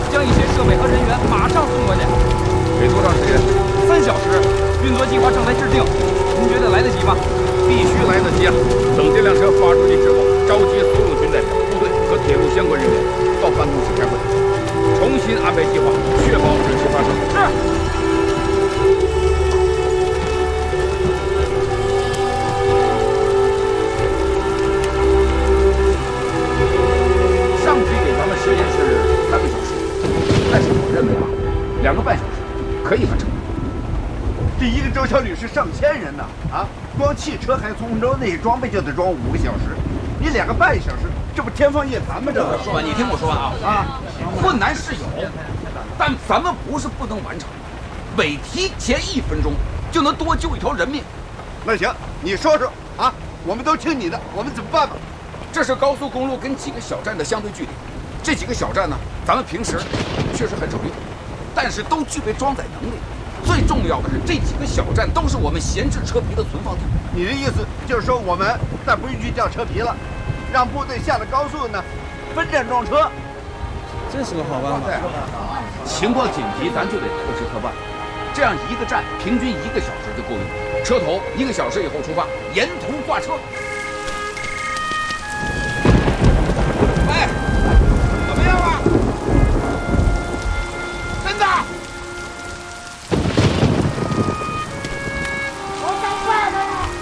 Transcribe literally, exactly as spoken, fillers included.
将一些设备和人员马上送过去。 得多长时间？ 三小时。运作计划正在制定，您觉得来得及吗？ 必须来得及啊！等这辆车发出去之后，召集所有军代表、部队和铁路相关人员到办公室开会，重新安排计划，确保日期发生。 是。 时间是三个小时，但是我认为啊，两个半小时可以完成。 这一个周小旅是上千人呢，啊，光汽车还有冲锋舟那些装备就得装五个小时，你两个半小时，这不天方夜谭吗？这个说吧，你听我说完啊啊，困难是有，但咱们不是不能完成，每提前一分钟就能多救一条人命。 那行，你说说啊，我们都听你的，我们怎么办吧？ 这是高速公路跟几个小站的相对距离。这几个小站呢，咱们平时确实很少用，但是都具备装载能力。最重要的是，这几个小站都是我们闲置车皮的存放地。 你的意思就是说，我们再不允许调车皮了，让部队下了高速呢，分站装车。 这是个好办法。 情况紧急，咱就得特事特办。这样一个站平均一个小时就够用，车头一个小时以后出发，沿途挂车。